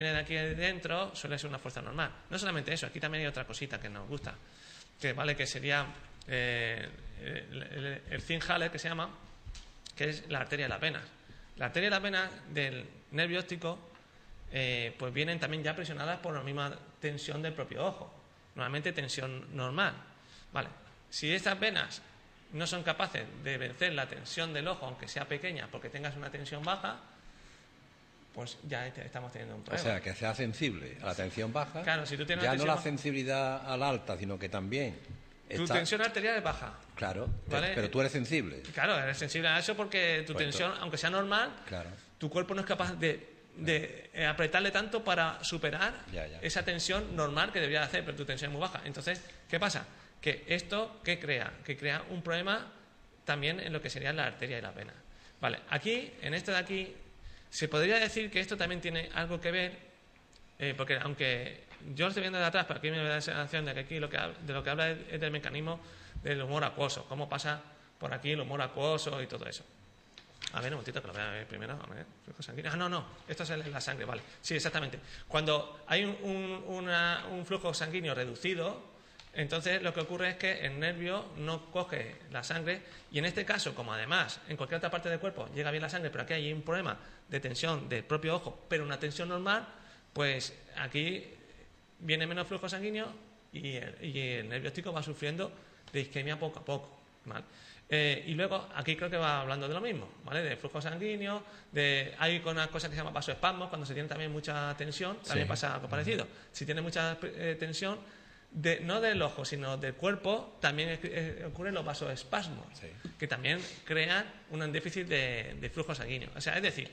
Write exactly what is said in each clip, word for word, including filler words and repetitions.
de aquí dentro suele ser una fuerza normal. No solamente eso, aquí también hay otra cosita que nos gusta, que vale que sería eh, el, el, el Zinhals, que se llama, que es la arteria de las venas. La arteria de las venas del nervio óptico eh, pues vienen también ya presionadas por la misma tensión del propio ojo, normalmente tensión normal. Vale, si estas venas no son capaces de vencer la tensión del ojo, aunque sea pequeña, porque tengas una tensión baja, pues ya estamos teniendo un problema. O sea, que sea sensible a la tensión baja. Claro, si tú tienes ya una no la baja, sensibilidad a la alta, sino que también tu está... tensión arterial es baja. Claro, ¿vale? Pero tú eres sensible. Claro, eres sensible a eso porque tu pues tensión, entonces... aunque sea normal, claro. tu cuerpo no es capaz de, de eh, apretarle tanto para superar ya, ya. esa tensión normal que debería hacer, pero tu tensión es muy baja. Entonces, ¿qué pasa? Que esto, ¿qué crea? Que crea un problema también en lo que serían las arterias y las venas. Vale, aquí, en esto de aquí, se podría decir que esto también tiene algo que ver, eh, porque aunque yo lo estoy viendo de atrás, pero aquí me da la sensación de que aquí lo que, de lo que habla es, es del mecanismo del humor acuoso, cómo pasa por aquí el humor acuoso y todo eso. A ver, un momentito que lo voy a ver primero. A ver, flujo sanguíneo. Ah, no, no, esto es la sangre, vale. Sí, exactamente. Cuando hay un, un, una, un flujo sanguíneo reducido, entonces lo que ocurre es que el nervio no coge la sangre y en este caso, como además en cualquier otra parte del cuerpo llega bien la sangre, pero aquí hay un problema de tensión del propio ojo, pero una tensión normal, pues aquí viene menos flujo sanguíneo y el, y el nervio óptico va sufriendo de isquemia poco a poco, ¿vale? Eh, y luego aquí creo que va hablando de lo mismo, ¿vale? De flujo sanguíneo, de hay una cosa que se llama vasoespasmos, cuando se tiene también mucha tensión, también sí. Pasa algo parecido. Si tiene mucha eh, tensión, De, no del ojo, sino del cuerpo, también es, es, ocurren los vasoespasmos, sí. Que también crean un déficit de, de flujo sanguíneo. O sea, es decir,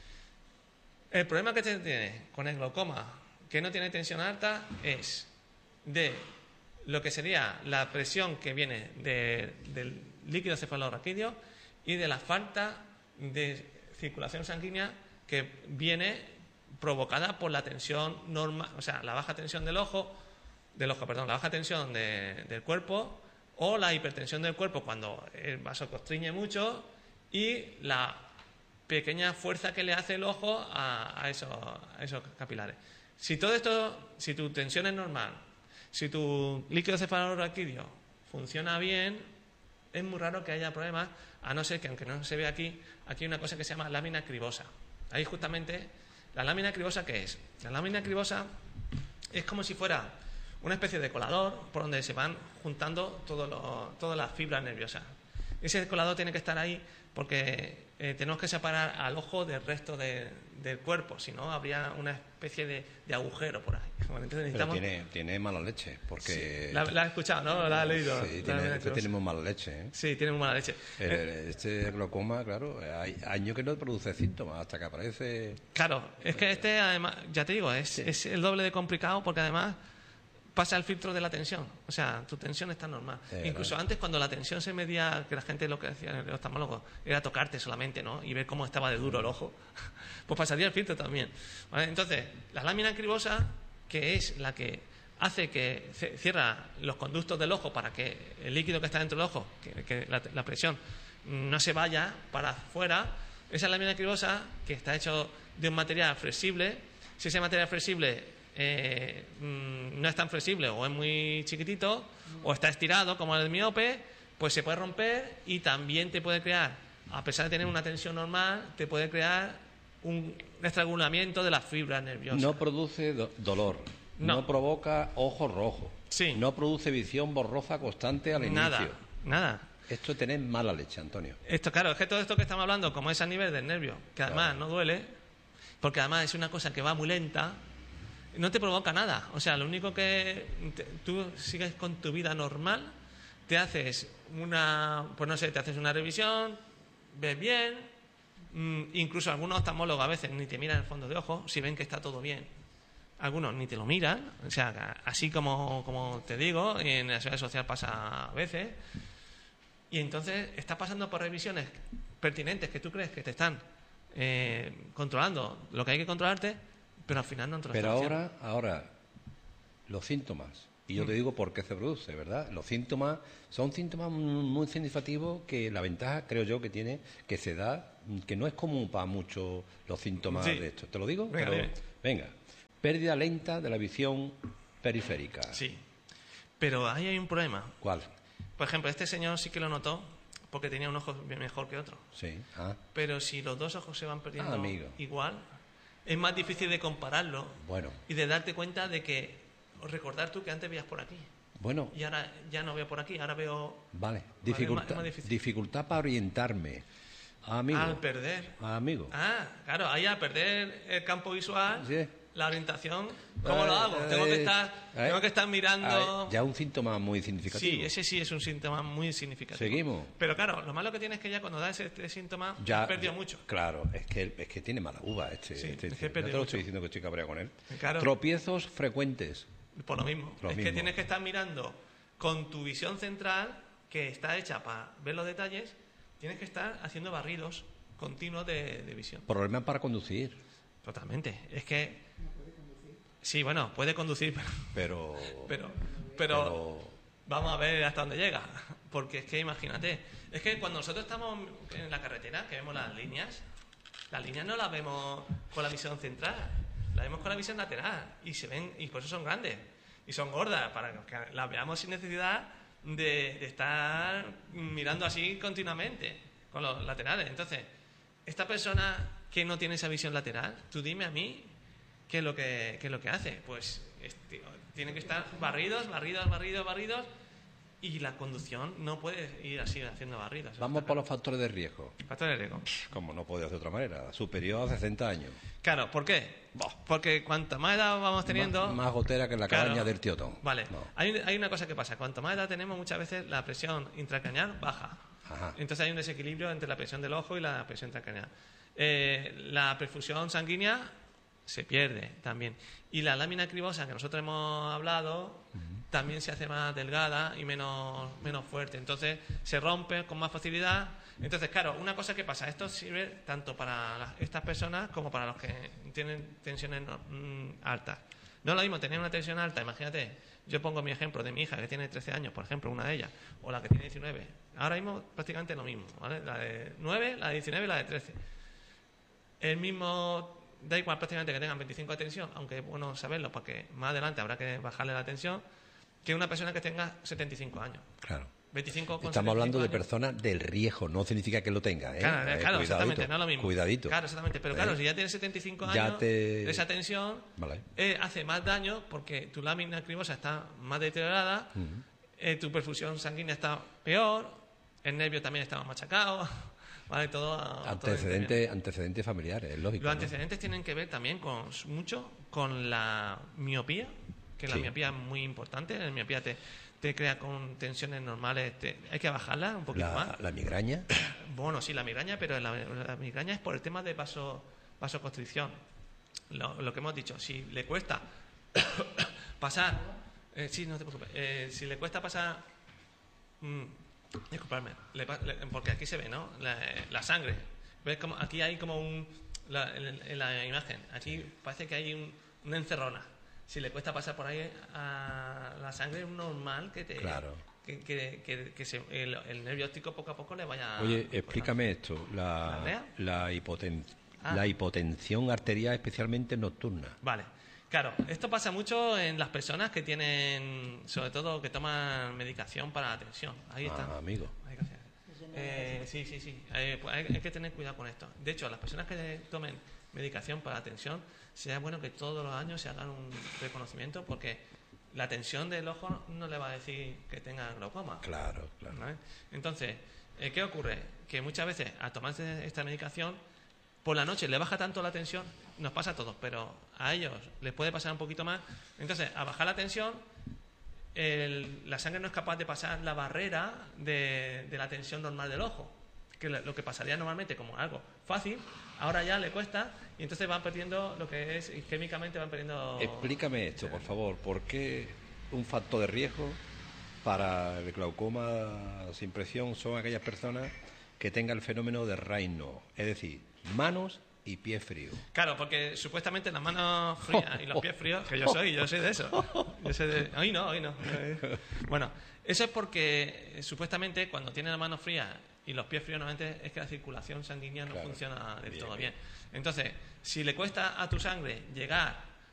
el problema que se tiene con el glaucoma, que no tiene tensión alta, es de lo que sería la presión que viene de, del líquido cefalorraquídeo y de la falta de circulación sanguínea que viene provocada por la tensión normal, o sea, la baja tensión del ojo, del ojo, perdón, la baja tensión de, del cuerpo o la hipertensión del cuerpo cuando el vaso constriñe mucho y la pequeña fuerza que le hace el ojo a, a, esos, a esos capilares. Si todo esto, si tu tensión es normal, si tu líquido cefalorraquídeo funciona bien, es muy raro que haya problemas, a no ser que, aunque no se ve aquí, aquí hay una cosa que se llama lámina cribosa. Ahí justamente, la lámina cribosa, ¿qué es? La lámina cribosa es como si fuera una especie de colador por donde se van juntando todo lo, todas las fibras nerviosas. Ese colador tiene que estar ahí porque eh, tenemos que separar al ojo del resto de, del cuerpo, si no habría una especie de, de agujero por ahí. Bueno, entonces necesitamos... Pero tiene, tiene mala leche, porque... Sí. La, la has escuchado, ¿no? La has leído. Sí, tiene, este tiene muy mala leche, ¿eh? Sí, tiene muy mala leche. El, este glaucoma, claro, hay años que no produce síntomas hasta que aparece... Claro, es que este, además, ya te digo, es, sí. es el doble de complicado porque además... pasa el filtro de la tensión, o sea, tu tensión está normal. Eh, Incluso ¿verdad? Antes, cuando la tensión se medía, que la gente lo que decía el oftalmólogo era tocarte solamente, ¿no? Y ver cómo estaba de duro el ojo, pues pasaría el filtro también, ¿vale? Entonces, la lámina cribosa, que es la que hace que cierra los conductos del ojo para que el líquido que está dentro del ojo, que, que la, la presión, no se vaya para afuera, esa lámina cribosa, que está hecho de un material flexible, si ese material flexible Eh, no es tan flexible o es muy chiquitito o está estirado como el del miope, pues se puede romper y también te puede crear, a pesar de tener una tensión normal, te puede crear un estrangulamiento de las fibras nerviosas. No produce do dolor, no. no provoca ojos rojos, sí. No produce visión borrosa constante al nada, inicio. Nada. Esto es tener mala leche, Antonio. Esto, claro, es que todo esto que estamos hablando, como es a nivel del nervio, que además claro. No duele, porque además es una cosa que va muy lenta, no te provoca nada. O sea, lo único que te, tú sigues con tu vida normal, te haces una, pues no sé, te haces una revisión, ves bien, mmm, incluso algunos oftalmólogos a veces ni te miran el fondo de ojo, si ven que está todo bien. Algunos ni te lo miran, o sea, así como, como te digo, y en la seguridad social pasa a veces. Y entonces estás pasando por revisiones pertinentes que tú crees que te están eh, controlando lo que hay que controlarte, pero al final no te lo Pero ahora, ahora, los síntomas, y yo mm. te digo por qué se produce, ¿verdad? Los síntomas son síntomas muy significativos que la ventaja, creo yo, que tiene, que se da, que no es común para muchos los síntomas sí. de esto. ¿Te lo digo? Venga, pero, venga, pérdida lenta de la visión periférica. Sí, pero ahí hay un problema. ¿Cuál? Por ejemplo, este señor sí que lo notó porque tenía un ojo mejor que otro. Sí. Ah. Pero si los dos ojos se van perdiendo Ah, amigo. igual, es más difícil de compararlo Bueno. y de darte cuenta de que, recordar tú que antes veías por aquí Bueno, y ahora ya no veo por aquí, ahora veo vale. Vale, es Dificultad, más- es más difícil. dificultad para orientarme. Amigo. al perder. Amigo. Ah, claro, ahí al perder el campo visual, Sí. la orientación, ¿cómo lo Eh, hago? Tengo que eh, estar, eh, tengo que estar mirando... eh, ya un síntoma muy significativo. Sí, ese sí es un síntoma muy significativo. Seguimos. Pero claro, lo malo que tienes es que ya cuando da ese, ese síntoma, Ya has perdido mucho. Claro, es que, es que tiene mala uva este. Sí, este, es este. que perdió No te lo mucho. estoy diciendo que estoy cabreado con él. Claro. Tropiezos frecuentes. Por lo mismo. Lo es mismo. que tienes que estar mirando con tu visión central, que está hecha para ver los detalles, tienes que estar haciendo barridos continuos de, de visión. Problemas para conducir. Totalmente. Es que... Sí, bueno, puede conducir, pero... Pero. Pero, pero, vamos a ver hasta dónde llega. Porque es que imagínate, es que cuando nosotros estamos en la carretera, que vemos las líneas, las líneas no las vemos con la visión central, las vemos con la visión lateral. Y se ven, y por eso son grandes. Y son gordas, para que las veamos sin necesidad de, de estar mirando así continuamente, con los laterales. Entonces, esta persona que no tiene esa visión lateral, tú dime a mí qué es lo que, qué es lo que hace. Pues este, tiene que estar barridos, barridos, barridos, barridos, y la conducción no puede ir así haciendo barridos. Vamos por los factores de riesgo. Factores de riesgo. Como no puede ser de otra manera. Superior a sesenta años. Claro, ¿por qué? Porque cuanta más edad vamos teniendo... Más, más gotera que en la Claro. cabaña del tío Tom. Vale, No. hay, hay una cosa que pasa. Cuanto más edad tenemos, muchas veces la presión intracraneal baja. Ajá. Entonces hay un desequilibrio entre la presión del ojo y la presión intracraneal. Eh, la perfusión sanguínea se pierde también. Y la lámina cribosa que nosotros hemos hablado también se hace más delgada y menos, menos fuerte. Entonces se rompe con más facilidad. Entonces, claro, una cosa que pasa, esto sirve tanto para las- estas personas como para los que tienen tensiones no- mm, altas. No es lo mismo tener una tensión alta, imagínate, yo pongo mi ejemplo de mi hija que tiene trece años, por ejemplo, una de ellas, o la que tiene diecinueve. Ahora mismo prácticamente lo mismo, ¿vale? La de nueve, la de diecinueve y la de trece. El mismo, da igual prácticamente que tengan veinticinco de tensión, aunque es bueno saberlo porque más adelante habrá que bajarle la tensión, que una persona que tenga setenta y cinco años. Claro. veinticinco con Estamos hablando de setenta y cinco años. personas del riesgo, no significa que lo tenga, ¿eh? Claro, Eh, claro, cuidadito, exactamente, no es lo mismo. Cuidadito. Claro, exactamente. Pero ¿Eh? claro, si ya tienes setenta y cinco Ya años, te- esa tensión Vale. eh, hace más daño porque tu lámina cribosa está más deteriorada, eh, tu perfusión sanguínea está peor, el nervio también está más machacado, ¿vale? Todo, todo Antecedentes, antecedentes familiares, es lógico. Los ¿no? antecedentes tienen que ver también con mucho con la miopía, que la Sí. miopía es muy importante. La miopía te, te crea con tensiones normales, te- hay que bajarla un poquito La, más. la migraña. Bueno, sí, la migraña, pero la, la migraña es por el tema de vaso, vasoconstricción. Lo, lo que hemos dicho, si le cuesta pasar, eh, sí, no te preocupes, eh, si le cuesta pasar, mm, disculpadme, le pa- le- porque aquí se ve, ¿no? La, la sangre. ¿Ves como aquí hay como un, la- en, en la imagen, aquí parece que hay un, una encerrona. Si le cuesta pasar por ahí a la sangre, es normal que te Claro. que, que, que- que se- el, el nervio óptico poco a poco le vaya... Oye, explícame esto. La, ¿La rea? la, hipoten- Ah. la hipotensión arterial, especialmente nocturna. Vale, claro, esto pasa mucho en las personas que tienen, sobre todo que toman medicación para la tensión. Ahí está. Ah, amigo. Hay que hacer. Eh, sí, sí, sí. Eh, pues hay, hay que tener cuidado con esto. De hecho, las personas que tomen medicación para la tensión, sería bueno que todos los años se hagan un reconocimiento porque la tensión del ojo no le va a decir que tenga glaucoma. Claro, claro. ¿Vale? Entonces, eh, ¿qué ocurre? Que muchas veces al tomarse esta medicación, por la noche le baja tanto la tensión, nos pasa a todos, pero a ellos les puede pasar un poquito más. Entonces, a bajar la tensión, el- la sangre no es capaz de pasar la barrera de, de la tensión normal del ojo, que lo lo que pasaría normalmente como algo fácil, ahora ya le cuesta y entonces van perdiendo lo que es, isquémicamente van perdiendo... Explícame esto, por favor. ¿Por qué un factor de riesgo para el glaucoma sin presión son aquellas personas que tengan el fenómeno de Raynaud? Es decir, manos y pies fríos. Claro, porque supuestamente las manos frías y los pies fríos, que yo soy, yo soy de eso. Yo soy de... Hoy no, hoy no. Bueno, eso es porque eh, supuestamente cuando tiene las manos frías y los pies fríos normalmente es que la circulación sanguínea no Claro. funciona del Bien, todo bien. bien. Entonces, si le cuesta a tu sangre llegar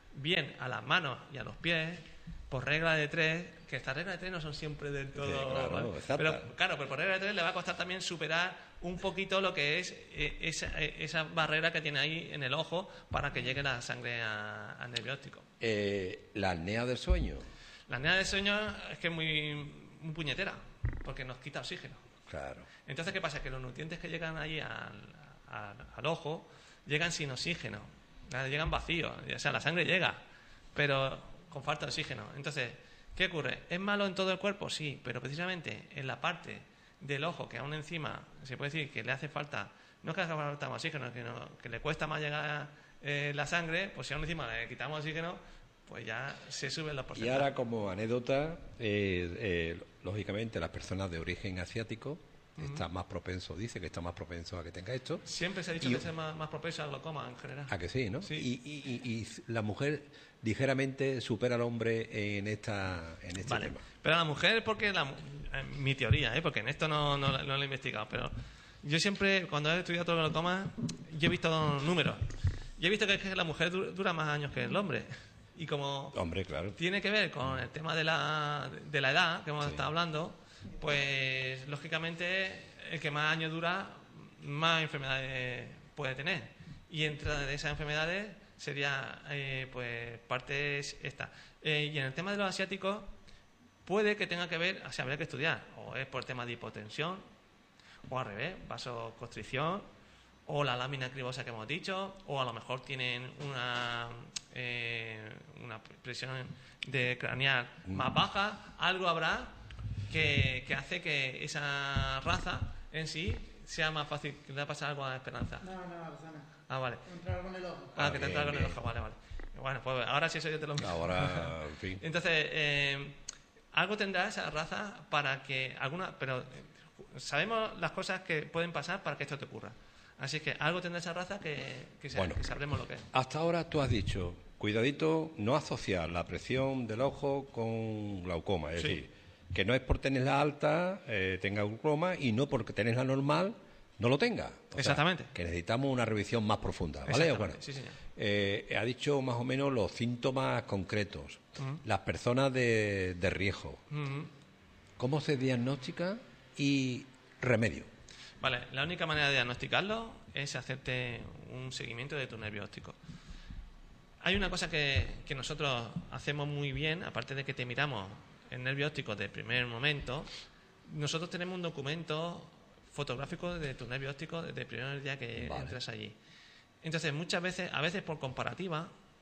bien a las manos y a los pies, por regla de tres, que estas reglas de tres no son siempre del todo... Sí, claro, ¿vale? exacto. Pero claro, pero por regla de tres le va a costar también superar un poquito lo que es eh, esa, eh, esa barrera que tiene ahí en el ojo para que llegue la sangre a- al nervio óptico. Eh, la apnea del sueño. La apnea del sueño es que es muy, muy puñetera, porque nos quita oxígeno. Claro. Entonces, ¿qué pasa? Que los nutrientes que llegan ahí al, al, al ojo llegan sin oxígeno, ¿vale? Llegan vacíos, o sea, la sangre llega, pero con falta de oxígeno. Entonces, ¿qué ocurre? ¿Es malo en todo el cuerpo? Sí, pero precisamente en la parte del ojo, que aún encima se puede decir que le hace falta, no es que le haga falta más oxígeno, sino que le cuesta más llegar eh, la sangre, pues si aún encima le quitamos oxígeno, pues ya se suben los Y porcentajes. ahora, como anécdota, eh, eh, lógicamente las personas de origen asiático están más propensos, dice que está más propenso a que tenga esto. Siempre se ha dicho Y- que es más, más propenso al glaucoma en general. A que sí, ¿no? Sí. Y, y- y- y la mujer ligeramente supera al hombre en esta en este Vale, tema. pero a la mujer, porque la, mu- eh, mi teoría, ¿eh? Porque en esto no, no, no lo he investigado, pero yo siempre, cuando he estudiado todo el glaucoma, yo he visto números. Y he visto que, es que la mujer du- dura más años que el hombre. Y como Hombre, claro. tiene que ver con el tema de la, de la edad que hemos Sí. estado hablando, pues lógicamente el que más años dura, más enfermedades puede tener. Y entre de esas enfermedades sería eh, pues partes esta. Eh, y en el tema de los asiáticos puede que tenga que ver, o sea, habría que estudiar, o es por tema de hipotensión, o al revés, vasoconstricción, o la lámina cribosa que hemos dicho, o a lo mejor tienen una, eh, una presión de craneal más baja, algo habrá que, que hace que esa raza en sí sea más fácil. ¿Le va a pasar algo a Esperanza? No, no, Rosana. Ah, vale. Entrar con el ojo. Ah, Ah, que te bien, entra con el bien. ojo, vale, vale. Bueno, pues ahora sí eso yo te lo Ahora, en fin. Entonces, eh, algo tendrá esa raza para que alguna, pero eh, sabemos las cosas que pueden pasar para que esto te ocurra. Así que algo tendrá esa raza que, que, sa- Bueno. que sabremos lo que es. Hasta ahora tú has dicho, cuidadito, no asociar la presión del ojo con glaucoma. Es Sí. decir, que no es por tenerla alta, eh, tenga glaucoma, y no porque tenerla normal, no lo tenga. O sea, Exactamente. que necesitamos una revisión más profunda, ¿vale? Exactamente, Bueno, sí, señor. eh, ha dicho más o menos los síntomas concretos. Las personas de, de riesgo. Ujú. ¿Cómo se diagnostica y remedio? Vale, la única manera de diagnosticarlo es hacerte un seguimiento de tu nervio óptico. Hay una cosa que, que nosotros hacemos muy bien, aparte de que te miramos el nervio óptico de primer momento, nosotros tenemos un documento fotográfico de tu nervio óptico desde el primer día que Vale. entras allí. Entonces, muchas veces, a veces por comparativa,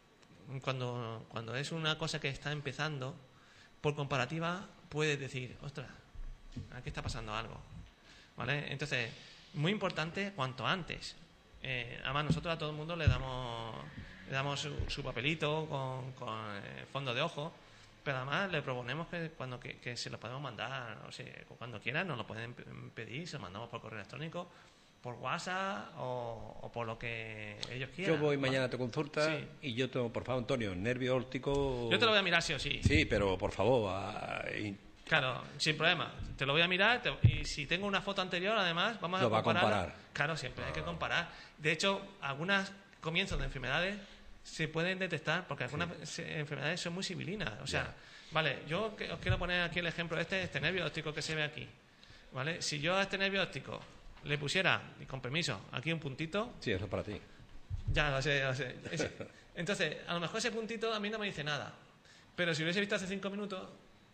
cuando, cuando es una cosa que está empezando, por comparativa puedes decir, ostras, aquí está pasando algo. ¿Vale? Entonces, muy importante cuanto antes. Eh, además, nosotros a todo el mundo le damos, le damos su, su papelito con, con eh, fondo de ojo, pero además le proponemos que cuando que, que se lo podemos mandar, o sea, cuando quieran nos lo pueden p- pedir, se lo mandamos por correo electrónico, por WhatsApp o, o por lo que ellos quieran. Yo voy ¿vale? mañana a tu consulta Sí. y yo tengo, por favor, Antonio, nervio óptico. Yo te lo voy a mirar sí o sí. Sí, pero por favor, a- y- Claro, sin problema. Te lo voy a mirar te- y si tengo una foto anterior, además, vamos Lo a va a compararla. comparar. Claro, siempre hay que comparar. De hecho, algunos comienzos de enfermedades se pueden detectar porque algunas se- enfermedades son muy sibilinas. O sea, vale, yo que- os quiero poner aquí el ejemplo de este, este nervio óptico que se ve aquí. ¿Vale? Si yo a este nervio óptico le pusiera, y con permiso, aquí un puntito, sí, eso es para ti. ya lo sé, lo sé. Ese- Entonces, a lo mejor ese puntito a mí no me dice nada. Pero si lo hubiese visto hace cinco minutos,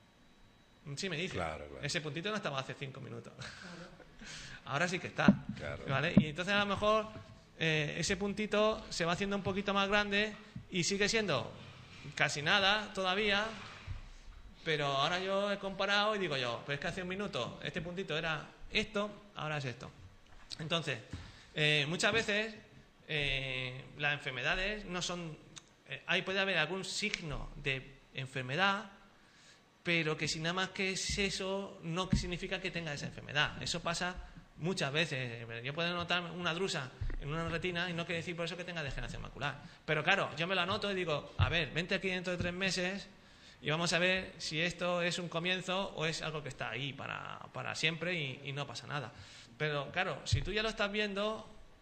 sí me dice. Claro, claro. Ese puntito no estaba hace cinco minutos. Ahora sí que está. Claro. ¿Vale? Y entonces a lo mejor eh, ese puntito se va haciendo un poquito más grande y sigue siendo casi nada todavía. Pero ahora yo he comparado y digo yo, pues es que hace un minuto este puntito era esto, ahora es esto. Entonces, eh, muchas veces eh, las enfermedades no son... eh, ahí puede haber algún signo de enfermedad, pero que si nada más que es eso, no significa que tenga esa enfermedad. Eso pasa muchas veces. Yo puedo notar una drusa en una retina y no quiere decir por eso que tenga degeneración macular. Pero claro, yo me lo anoto y digo, a ver, vente aquí dentro de tres meses y vamos a ver si esto es un comienzo o es algo que está ahí para, para siempre y, y no pasa nada. Pero claro, si tú ya lo estás viendo,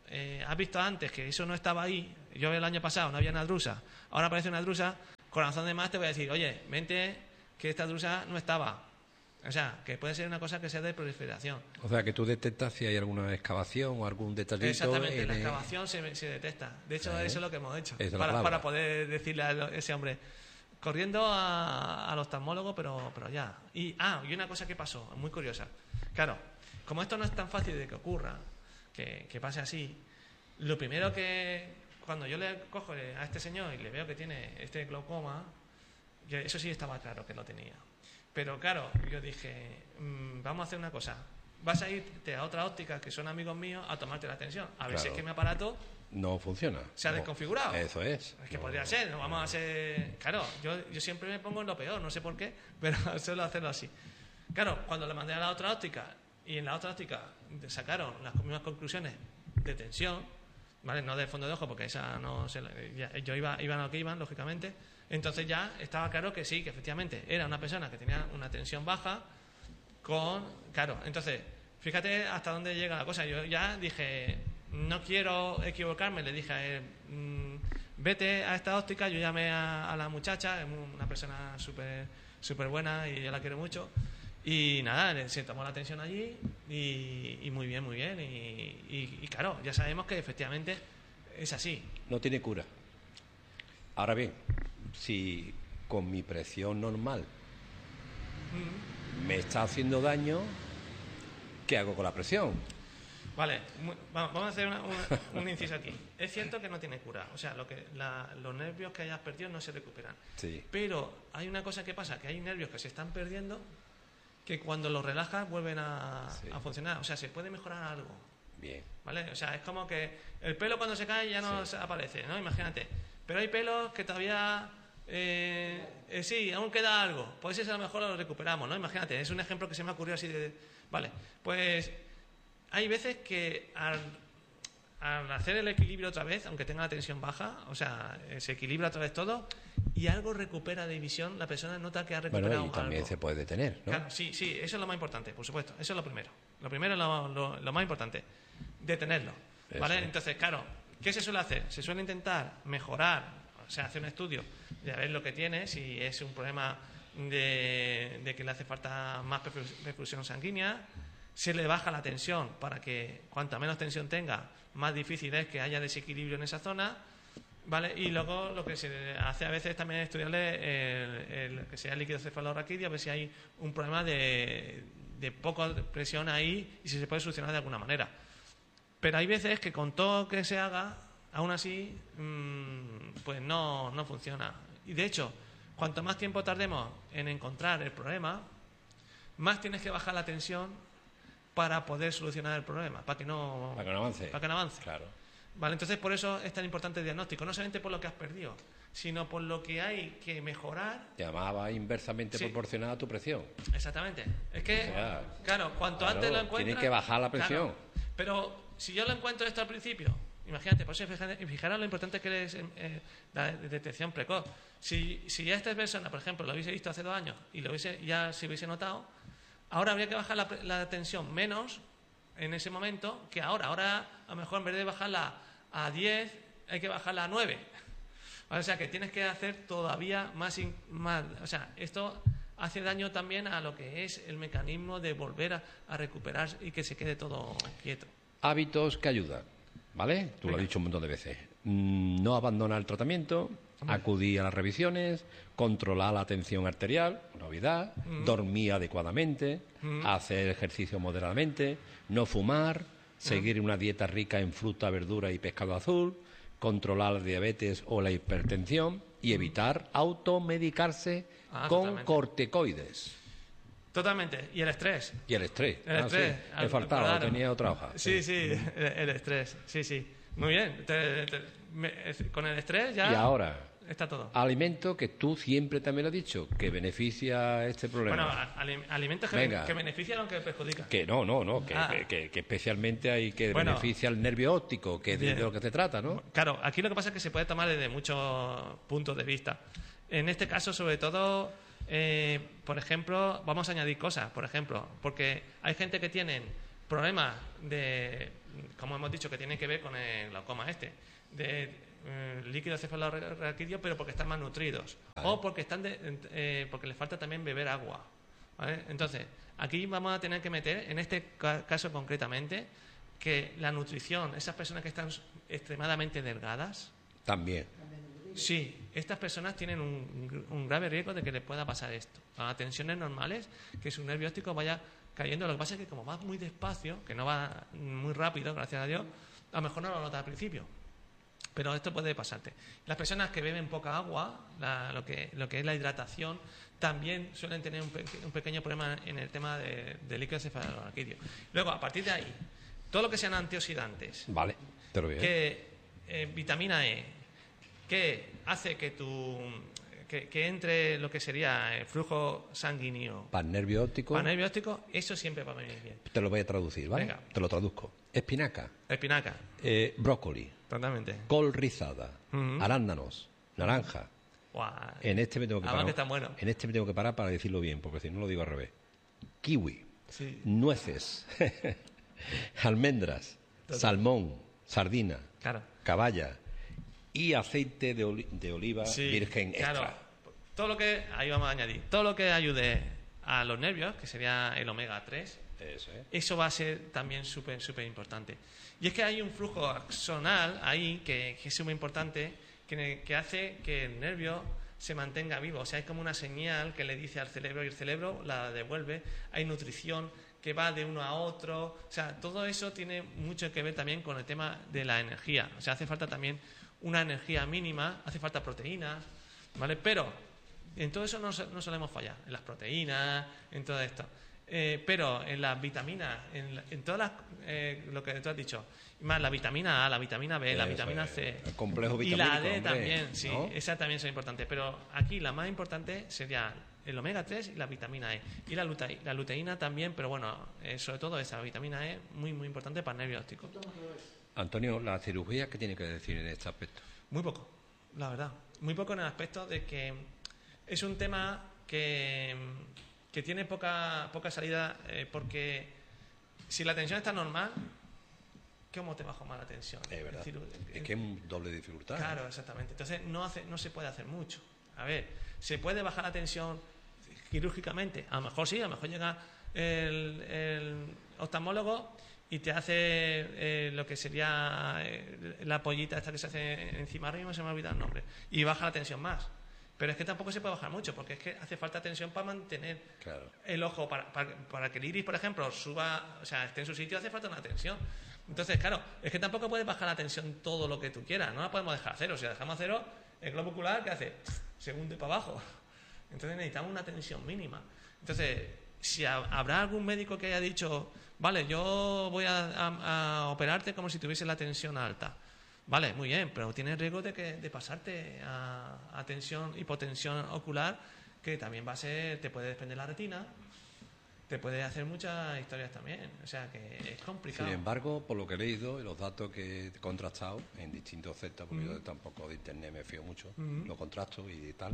eh, has visto antes que eso no estaba ahí, yo el año pasado no había una drusa, ahora aparece una drusa, con razón de más te voy a decir, oye, vente que esta drusa no estaba. O sea, que puede ser una cosa que sea de proliferación. O sea, que tú detectas si hay alguna excavación o algún detallito. Exactamente, en la el... excavación se, se detecta. De hecho, ¿Eh? eso es lo que hemos hecho. Es Para, para poder decirle a ese hombre, corriendo a, al oftalmólogo, pero, pero ya. Y, ah, y una cosa que pasó, muy curiosa. Claro, como esto no es tan fácil de que ocurra, que, que pase así, lo primero que, cuando yo le cojo a este señor y le veo que tiene este glaucoma, yo, eso sí estaba claro que lo tenía. Pero claro, yo dije, mmm, vamos a hacer una cosa. Vas a irte a otra óptica, que son amigos míos, a tomarte la atención. A ver claro. si es que mi aparato no funciona. Se ha no. desconfigurado. Eso es. Es que no, podría ser, no vamos a ser... Claro, yo, yo siempre me pongo en lo peor, no sé por qué, pero suelo hacerlo así. Claro, cuando le mandé a la otra óptica, y en la otra óptica sacaron las mismas conclusiones de tensión, ¿vale? No de fondo de ojo, porque esa no se, ya, yo iba, iban a lo que iban, lógicamente. Entonces ya estaba claro que sí, que efectivamente era una persona que tenía una tensión baja con... Claro, entonces, fíjate hasta dónde llega la cosa. Yo ya dije, no quiero equivocarme, le dije a él, mmm, vete a esta óptica. Yo llamé a, a la muchacha, es una persona súper súper buena y yo la quiero mucho. Y nada, se tomó la atención allí y, y muy bien, muy bien. Y, y, y claro, ya sabemos que efectivamente es así. No tiene cura. Ahora bien, si con mi presión normal mm. me está haciendo daño, ¿qué hago con la presión? Vale, muy, vamos a hacer una, una, un inciso aquí. Es cierto que no tiene cura, o sea, lo que la, los nervios que hayas perdido no se recuperan. Sí. Pero hay una cosa que pasa, que hay nervios que se están perdiendo, que cuando los relajas vuelven a, sí. a funcionar. O sea, se puede mejorar algo. Bien. ¿Vale? O sea, es como que el pelo cuando se cae ya no sí. aparece, ¿no? Imagínate. Pero hay pelos que todavía... Eh, eh, sí, aún queda algo. Pues ese a lo mejor lo recuperamos, ¿no? Imagínate, es un ejemplo que se me ha ocurrido así de... Vale, pues hay veces que al, al hacer el equilibrio otra vez, aunque tenga la tensión baja, o sea, se equilibra otra vez todo y algo recupera de visión, la persona nota que ha recuperado bueno, y también algo. Se puede detener, ¿no? Claro, sí, sí, eso es lo más importante, por supuesto, eso es lo primero. Lo primero es lo, lo, lo más importante, detenerlo, ¿vale? Eso. Entonces, claro, ¿qué se suele hacer? Se suele intentar mejorar, o sea, hacer un estudio de ver lo que tiene, si es un problema de, de que le hace falta más perfusión sanguínea, se le baja la tensión para que cuanta menos tensión tenga, más difícil es que haya desequilibrio en esa zona, ¿vale? Y luego lo que se hace a veces también es estudiarle el, el que sea el líquido cefalorraquídeo, a ver si hay un problema de, de poca presión ahí y si se puede solucionar de alguna manera. Pero hay veces que con todo que se haga, aún así, mmm, pues no, no funciona. Y de hecho, cuanto más tiempo tardemos en encontrar el problema, más tienes que bajar la tensión para poder solucionar el problema, para que no, para que no avance. Para que no avance. Claro. Vale, entonces por eso es tan importante el diagnóstico, no solamente por lo que has perdido, sino por lo que hay que mejorar. Te llamaba inversamente sí. proporcionada a tu presión. Exactamente. Es que, o sea, claro, cuanto claro, antes lo encuentras... Tienes que bajar la presión. Claro, pero si yo lo encuentro esto al principio, imagínate, por eso fijaros lo importante que es eh, la detección precoz. Si, si ya esta persona, por ejemplo, lo hubiese visto hace dos años y lo hubiese, ya se hubiese notado, ahora habría que bajar la, la tensión menos en ese momento que ahora. Ahora, a lo mejor, en vez de bajarla a diez, hay que bajarla a nueve. O sea, que tienes que hacer todavía más, in, más... O sea, esto hace daño también a lo que es el mecanismo de volver a, a recuperar y que se quede todo quieto. Hábitos que ayudan, ¿vale? Tú Venga. Lo has dicho un montón de veces. No abandonar el tratamiento, acudir a las revisiones, controlar la tensión arterial, novedad, mm. dormir adecuadamente, mm. hacer ejercicio moderadamente, no fumar, mm. seguir una dieta rica en fruta, verdura y pescado azul, controlar la diabetes o la hipertensión y evitar automedicarse ah, con totalmente. corticoides. Totalmente. Y el estrés. Y el estrés. El ah, estrés. Sí. Me faltaba, claro. tenía otra hoja. Sí, sí, sí. El, el estrés. Sí, sí. Muy bien. Te, te, me, con el estrés ya... Y ahora... Está todo. Alimento que tú siempre también lo has dicho, que beneficia este problema. Bueno, alimentos que, que benefician o que perjudican. Que no, no, no, que, ah. que, que, que especialmente hay que bueno, beneficia el nervio óptico, que es de, de lo que se trata, ¿no? Claro, aquí lo que pasa es que se puede tomar desde muchos puntos de vista. En este caso, sobre todo, eh, por ejemplo, vamos a añadir cosas, por ejemplo, porque hay gente que tienen problemas de, como hemos dicho, que tienen que ver con el glaucoma este, de eh, líquido cefalorraquídeo, pero porque están más nutridos, vale. o porque están de, eh, porque les falta también beber agua, ¿vale? Entonces, aquí vamos a tener que meter, en este caso concretamente, que la nutrición, esas personas que están extremadamente delgadas, también. Sí, estas personas tienen un, un grave riesgo de que les pueda pasar esto. A tensiones normales, que su nervio óptico vaya cayendo. Lo que pasa es que como va muy despacio, que no va muy rápido, gracias a Dios, a lo mejor no lo notas al principio. Pero esto puede pasarte. Las personas que beben poca agua, la, lo, que, lo que es la hidratación, también suelen tener un, pe un pequeño problema en el tema de, de líquido cefalorraquídeo. Luego, a partir de ahí, todo lo que sean antioxidantes, vale, te lo digo. Que eh, vitamina E, que hace que tu que, que entre lo que sería el flujo sanguíneo para el nervio óptico, para el nervio óptico, eso siempre va a venir bien. Te lo voy a traducir, ¿vale? Venga. Te lo traduzco. Espinaca, espinaca, eh, brócoli, totalmente, col rizada, uh-huh. arándanos, naranja. Wow. En este me tengo que parar. Que está bueno. En este me tengo que parar para decirlo bien, porque si no lo digo al revés. Kiwi, sí. nueces, almendras, total. Salmón, sardina, claro. caballa y aceite de, oli de oliva sí, virgen claro. extra. Todo lo que, ahí vamos a añadir, todo lo que ayude a los nervios, que sería el omega tres, eso, ¿eh? eso va a ser también súper, súper importante. Y es que hay un flujo axonal ahí que, que es muy importante, que, que hace que el nervio se mantenga vivo. O sea, es como una señal que le dice al cerebro y el cerebro la devuelve. Hay nutrición que va de uno a otro. O sea, todo eso tiene mucho que ver también con el tema de la energía. O sea, hace falta también una energía mínima, hace falta proteínas, ¿vale? Pero en todo eso no, no solemos fallar, en las proteínas, en todo esto. Eh, pero en las vitaminas, en, en todas las, eh, lo que tú has dicho, más la vitamina A, la vitamina B, la eso vitamina es, C, el complejo y la D hombre, también, sí, ¿no? esas también son importantes. Pero aquí la más importante sería el omega tres y la vitamina E. Y la, luteína, la luteína también, pero bueno, eh, sobre todo esa vitamina E, muy, muy importante para el nervio óptico. Antonio, ¿la cirugía qué tiene que decir en este aspecto? Muy poco, la verdad. Muy poco en el aspecto de que es un tema que, que tiene poca, poca salida, eh, porque si la tensión está normal, ¿cómo te bajo más la tensión? Es verdad. Es, decir, es que es un doble dificultad. Claro, exactamente. Entonces no, hace, no se puede hacer mucho. A ver, ¿se puede bajar la tensión quirúrgicamente? A lo mejor sí, a lo mejor llega el, el oftalmólogo y te hace eh, lo que sería eh, la pollita esta que se hace encima arriba, se me ha olvidado el nombre, y baja la tensión más. Pero es que tampoco se puede bajar mucho, porque es que hace falta tensión para mantener claro. el ojo, para, para, para que el iris, por ejemplo, suba, o sea, esté en su sitio, hace falta una tensión. Entonces, claro, es que tampoco puedes bajar la tensión todo lo que tú quieras, no la podemos dejar a cero. Si la dejamos a cero, el globo ocular, ¿qué hace? Se hunde para abajo. Entonces necesitamos una tensión mínima. Entonces, si ha, habrá algún médico que haya dicho, vale, yo voy a, a, a operarte como si tuviese la tensión alta. Vale, muy bien, pero tienes riesgo de, que, de pasarte a, a tensión, hipotensión ocular, que también va a ser, te puede desprender la retina, te puede hacer muchas historias también. O sea, que es complicado. Sin embargo, por lo que he leído y los datos que he contrastado en distintos sectores, porque mm. yo tampoco de internet me fío mucho, mm. lo contrasto y tal.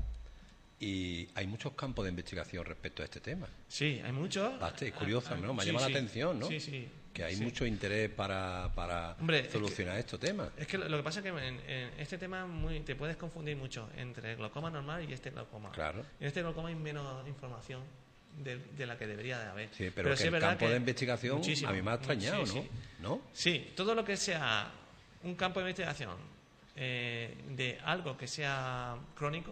Y hay muchos campos de investigación respecto a este tema. Sí, hay muchos. Bastante, es curioso, ¿no? Me ha sí, llamado sí. la atención, ¿no? Sí, sí. Que hay sí. mucho interés para, para Hombre, solucionar es que, estos temas. Es que lo, lo que pasa es que en, en este tema muy, te puedes confundir mucho entre el glaucoma normal y este glaucoma. Claro. En este glaucoma hay menos información de, de la que debería de haber. Sí, pero, pero que sí el es campo que de investigación a mí me ha extrañado, sí, ¿no? Sí. ¿no? Sí, todo lo que sea un campo de investigación eh, de algo que sea crónico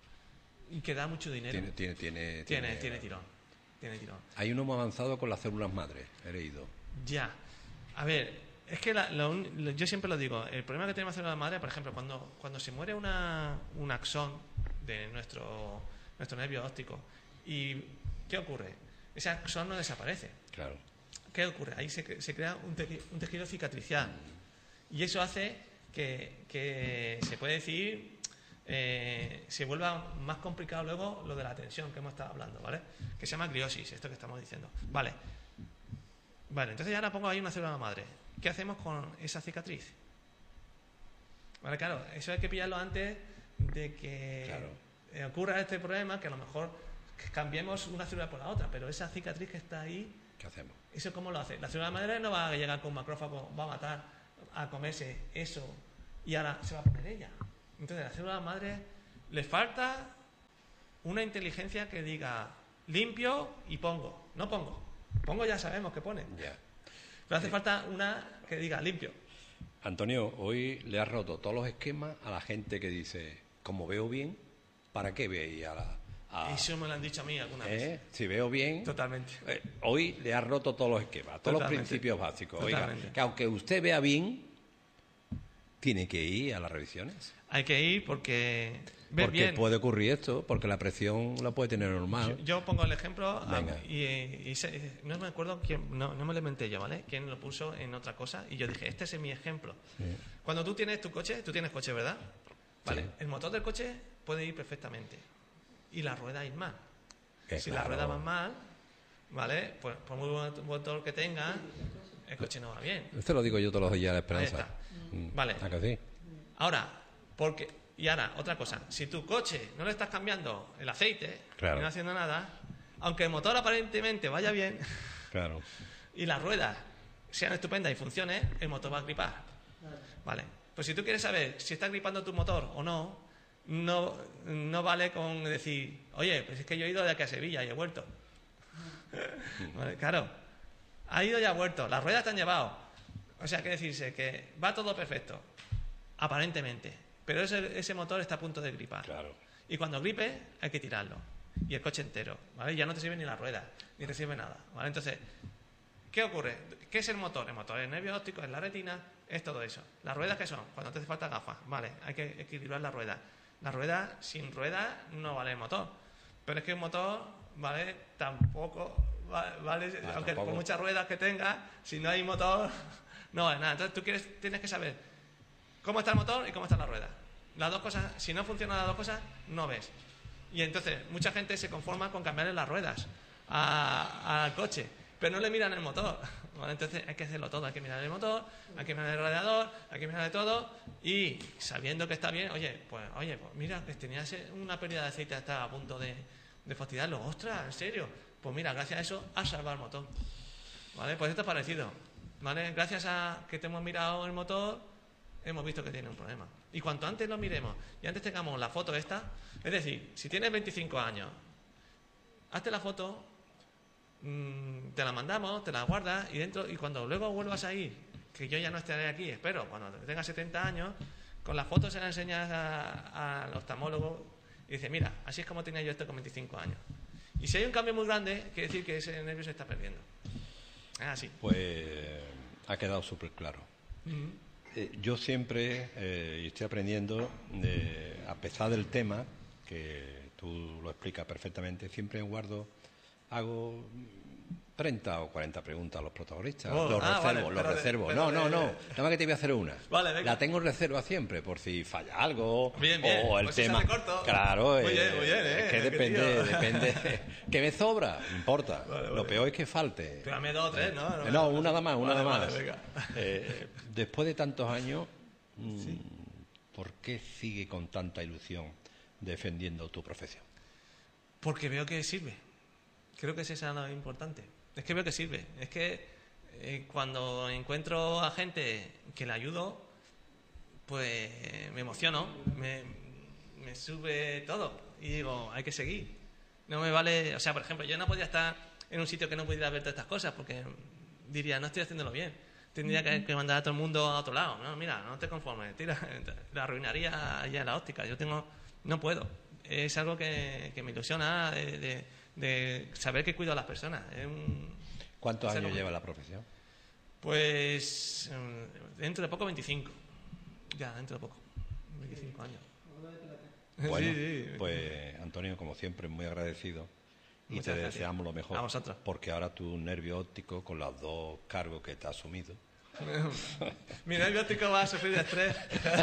y que da mucho dinero. Tiene, tiene, tiene, tiene, tiene, tiene tirón. Tiene tirón. Hay uno muy avanzado con las células madre, he leído. Ya. A ver, es que la, la un, yo siempre lo digo, el problema que tenemos en la madre, por ejemplo, cuando, cuando se muere una, un axón de nuestro, nuestro nervio óptico, ¿y qué ocurre? Ese axón no desaparece. Claro. ¿Qué ocurre? Ahí se, se crea un, te, un tejido cicatricial. Y eso hace que, que se puede decir, eh, se vuelva más complicado luego lo de la tensión que hemos estado hablando, ¿vale? Que se llama gliosis, esto que estamos diciendo. Vale. Vale, entonces ya ahora pongo ahí una célula madre. ¿Qué hacemos con esa cicatriz? Vale, claro, eso hay que pillarlo antes de que claro. ocurra este problema, que a lo mejor cambiemos una célula por la otra, pero esa cicatriz que está ahí ¿Qué hacemos? ¿Eso cómo lo hace? La célula madre no va a llegar con un macrófago, va a matar, a comerse eso y ahora se va a poner ella. Entonces, a la célula madre le falta una inteligencia que diga limpio y pongo. No pongo. Pongo ya sabemos que pone. Ya. Pero hace Sí. falta una que diga limpio. Antonio, hoy le has roto todos los esquemas a la gente que dice, como veo bien, ¿para qué veis a la...? A, Eso me lo han dicho a mí alguna ¿eh? vez. Si veo bien... Totalmente. eh, hoy le has roto todos los esquemas, todos Totalmente. los principios básicos. Oiga, Totalmente. que aunque usted vea bien, tiene que ir a las revisiones. Hay que ir porque ves Porque bien. puede ocurrir esto, porque la presión la puede tener normal. Yo, yo pongo el ejemplo a- Venga. y, y se- no me acuerdo quién, no, no me lo inventé yo, ¿vale? Quién lo puso en otra cosa y yo dije, este es mi ejemplo. Sí. Cuando tú tienes tu coche, tú tienes coche, ¿verdad? Vale. Sí. El motor del coche puede ir perfectamente y la rueda ir mal. Que si claro. la rueda va mal, ¿vale? Pues por muy buen motor que tenga, el coche no va bien. Esto lo digo yo todos los días de Esperanza. Ahí está. Mm, Vale. ¿a que sí? Ahora, porque y ahora otra cosa, si tu coche no le estás cambiando el aceite, Claro. no haciendo nada, aunque el motor aparentemente vaya bien Claro. y las ruedas sean estupendas y funcione, el motor va a gripar. Vale. Pues si tú quieres saber si está gripando tu motor o no, no, no vale con decir, oye, pues es que yo he ido de aquí a Sevilla y he vuelto. Vale, claro. Ha ido y ha vuelto. Las ruedas te han llevado. O sea, que decirse que va todo perfecto, aparentemente. Pero ese, ese motor está a punto de gripar. Claro. Y cuando gripe, hay que tirarlo. Y el coche entero, ¿vale? Ya no te sirve ni la rueda, ni te sirve nada, ¿vale? Entonces, ¿qué ocurre? ¿Qué es el motor? El motor es el nervio óptico, es la retina, es todo eso. ¿Las ruedas qué son? Cuando te hace falta gafas, ¿vale? Hay que equilibrar la rueda. La rueda, sin rueda, no vale el motor. Pero es que un motor, ¿vale? Tampoco va- vale, Ah, aunque tampoco. por muchas ruedas que tenga, si no hay motor, no vale nada. Entonces tú quieres, tienes que saber cómo está el motor y cómo está la rueda. Las dos cosas, si no funcionan las dos cosas, no ves. Y entonces mucha gente se conforma con cambiarle las ruedas a- al coche, pero no le miran el motor. ¿Vale? Entonces hay que hacerlo todo, hay que mirar el motor, hay que mirar el radiador, hay que mirar de todo y sabiendo que está bien, oye, pues oye, pues mira, que tenía ese- una pérdida de aceite, estaba a punto de, de fastidiarlo. Ostras, en serio. Pues mira, gracias a eso has salvado el motor. ¿Vale? Pues esto es parecido. ¿Vale? Gracias a que te hemos mirado el motor, hemos visto que tiene un problema. Y cuanto antes lo miremos y antes tengamos la foto esta, es decir, si tienes veinticinco años, hazte la foto, mmm, te la mandamos, te la guardas y dentro y cuando luego vuelvas a ir, que yo ya no estaré aquí, espero, cuando tengas setenta años, con la foto se la enseñas a- al oftalmólogo y dice, mira, así es como tenía yo esto con veinticinco años. Y si hay un cambio muy grande, quiere decir que ese nervio se está perdiendo. Es así. Pues ha quedado súper claro. Eh, yo siempre, eh, y estoy aprendiendo, eh, a pesar del tema, que tú lo explicas perfectamente, siempre guardo, hago treinta o cuarenta preguntas a los protagonistas. Oh, los ah, reservo, vale, los pero de- reservo. pero no, no, de- no, nada más que te voy a hacer una. Vale, venga. La tengo en reserva siempre, por si falla algo, Bien, bien. o el Pues si se tema... hace corto. Claro, Muy eh, bien, muy bien, ¿eh? es que Qué depende, tío. depende... ¿Que me sobra? No importa. Vale, Lo vale. peor es que falte. Pero dame dos o tres, ¿no? Eh, No, una nada más, una Vale, nada vale, más. venga. Eh, después de tantos años, mm, ¿por qué sigue con tanta ilusión defendiendo tu profesión? Porque veo que sirve. Creo que ese es lo importante. Es que veo que sirve. Es que eh, cuando encuentro a gente que le ayudo, pues me emociono, me, me sube todo y digo, hay que seguir. No me vale, o sea, por ejemplo, yo no podía estar en un sitio que no pudiera ver todas estas cosas porque diría, no estoy haciéndolo bien. Tendría que, que mandar a todo el mundo a otro lado. No, mira, no te conformes, tira, la arruinaría allá en la óptica. Yo tengo, no puedo. Es algo que, que me ilusiona de, de, de saber que cuido a las personas. Es un- ¿Cuántos es algo años muy- lleva la profesión? Pues mm, dentro de poco veinticinco. Ya, dentro de poco. veinticinco años. Bueno, Sí, sí. pues Antonio, como siempre, muy agradecido y Muchas te gracias. deseamos lo mejor. A vosotros. Porque ahora tu nervio óptico, con los dos cargos que te has asumido, Mi nervio óptico va a sufrir de estrés.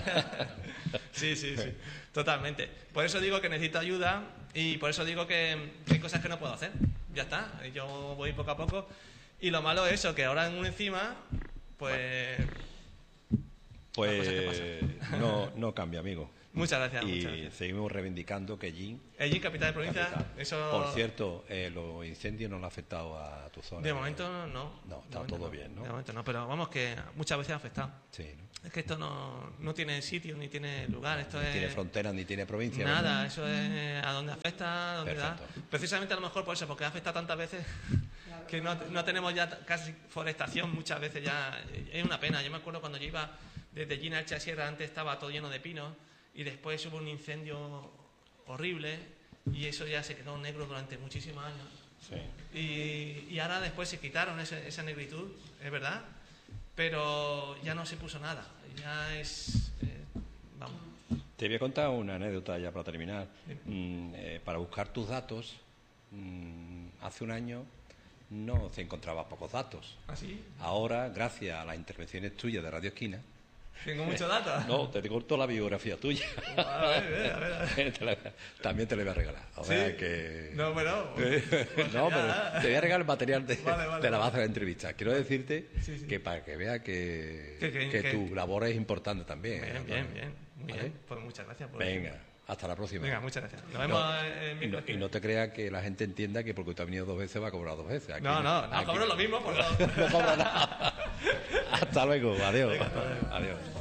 Sí, sí, sí. Totalmente. Por eso digo que necesito ayuda y por eso digo que, que hay cosas que no puedo hacer. Ya está. Yo voy poco a poco. Y lo malo es eso, que ahora en un encima, pues... pues Las cosas que no, no cambia, amigo. Muchas gracias. Y muchas gracias. seguimos reivindicando que Ellín... Ellín, capital de provincia, capital. eso... Por cierto, eh, los incendios no le han afectado a tu zona. De momento no. No, De está momento todo no. bien, ¿no? De momento no, pero vamos que muchas veces ha afectado. Sí, ¿no? Es que esto no, no tiene sitio ni tiene lugar, esto Ni es... tiene fronteras ni tiene provincia. Nada, ¿verdad? eso es a dónde afecta, a dónde da. Perfecto. Precisamente a lo mejor por eso, porque afecta tantas veces que no, no tenemos ya casi forestación muchas veces ya. Es una pena. Yo me acuerdo cuando yo iba desde Gina Elche a Sierra, antes estaba todo lleno de pinos y después hubo un incendio horrible y eso ya se quedó negro durante muchísimos años. Sí. Y, y ahora después se quitaron ese, esa negritud, es verdad, pero ya no se puso nada. Ya es... Eh, vamos. Te voy a contar una anécdota ya para terminar. Mm, eh, para buscar tus datos, mm, hace un año no se encontraba pocos datos. ¿Así? Ahora, gracias a las intervenciones tuyas de Radio Esquina, ¿Tengo muchos datos? no, te corto la biografía tuya. A ver, a ver, a ver. Te la- también te la voy a regalar. O sea ¿Sí? que... No, bueno. no, pero te voy a regalar el material de, Vale, vale, de la vale. base de la entrevista. Quiero decirte Sí, sí. que para que veas que, Que- que- que que- tu labor es importante también. Bien, ¿eh? bien, bien. Muy ¿Vale? bien. Pues muchas gracias por Venga, hasta la próxima. Venga, muchas gracias. Nos No, vemos en y, no, miércoles. y no te creas que la gente entienda que porque tú has venido dos veces va a cobrar dos veces. Aquí No, no, no aquí cobro lo mismo. Por lo... no cobra nada. Hasta luego, adiós. Adiós.